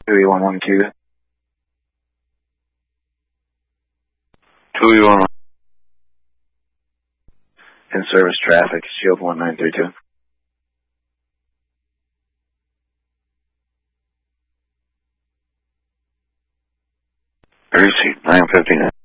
2E112. 2E1. In service traffic, Shield 1932. Receipt 959.